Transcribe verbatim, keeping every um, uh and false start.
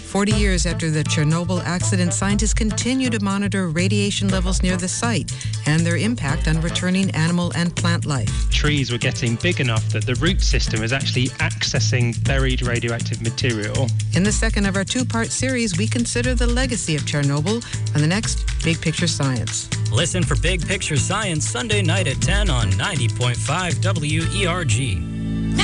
forty years after the Chernobyl accident, scientists continue to monitor radiation levels near the site and their impact on returning animal and plant life. Trees were getting big enough that the root system is actually accessing buried radioactive material. In the second of our two-part series, we consider the legacy of Chernobyl on the next Big Picture Science. Listen for Big Picture Science Sunday night at ten on ninety point five W E R G.